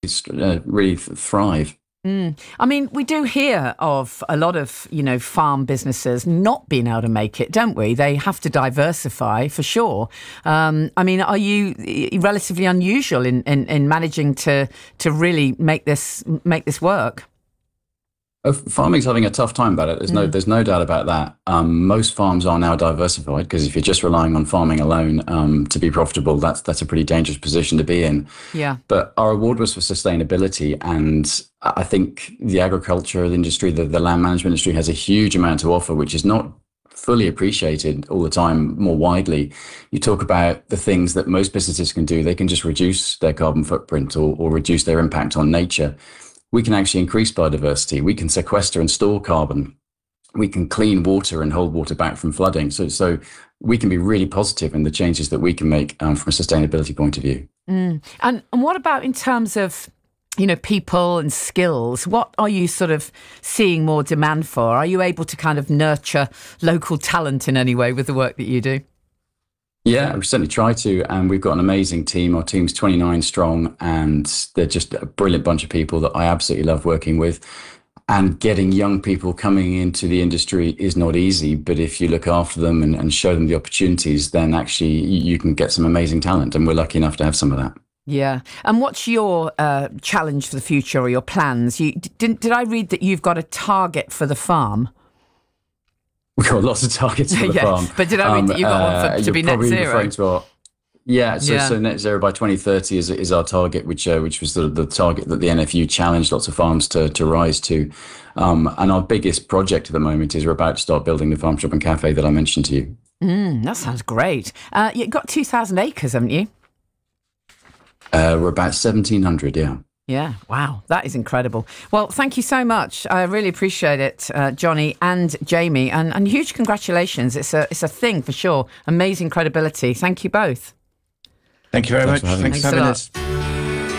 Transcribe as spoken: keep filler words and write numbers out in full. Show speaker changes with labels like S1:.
S1: uh, really thrive.
S2: Mm. I mean, we do hear of a lot of, you know, farm businesses not being able to make it, don't we? They have to diversify for sure. Um, I mean, are you relatively unusual in, in, in managing to to really make this make this work?
S1: Uh, Farming's having a tough time about it. There's no,
S2: Mm.
S1: there's no doubt about that. Um, most farms are now diversified because if you're just relying on farming alone um, to be profitable, that's that's a pretty dangerous position to be in.
S2: Yeah.
S1: But our award was for sustainability, and I think the agriculture industry, the, the land management industry, has a huge amount to offer, which is not fully appreciated all the time more widely. You talk about the things that most businesses can do. They can just reduce their carbon footprint or, or reduce their impact on nature. We can actually increase biodiversity. We can sequester and store carbon. We can clean water and hold water back from flooding. So, so we can be really positive in the changes that we can make um, from a sustainability point of view.
S2: Mm. And, and what about in terms of, you know, people and skills? What are you sort of seeing more demand for? Are you able to kind of nurture local talent in any way with the work that you do?
S1: Yeah, we certainly try to, and we've got an amazing team. Our team's twenty-nine strong, and they're just a brilliant bunch of people that I absolutely love working with. And getting young people coming into the industry is not easy, but if you look after them and, and show them the opportunities, then actually you can get some amazing talent, and we're lucky enough to have some of that.
S2: Yeah. And what's your uh, challenge for the future or your plans? You, did, did I read that you've got a target for the farm?
S1: We've got lots of targets for the
S2: yeah,
S1: farm.
S2: But did I read
S1: um,
S2: that you've got one for,
S1: uh,
S2: to be net zero?
S1: To our, yeah, so,
S2: yeah.
S1: so net zero by twenty thirty is is our target, which uh, which was the, the target that the N F U challenged lots of farms to to rise to. Um, and our biggest project at the moment is we're about to start building the farm shop and cafe that I mentioned to you.
S2: Mm, that sounds great. Uh, you've got two thousand acres, haven't you?
S1: Uh, we're about seventeen hundred, yeah.
S2: Yeah, wow, that is incredible. Well, thank you so much. I really appreciate it, uh, Johnny and Jamie, and, and huge congratulations. It's a it's a thing for sure. Amazing credibility. Thank you both.
S3: Thank you very
S1: Thanks
S3: much.
S1: for having
S3: Thanks
S1: us.
S3: for having
S2: Thanks a
S3: us.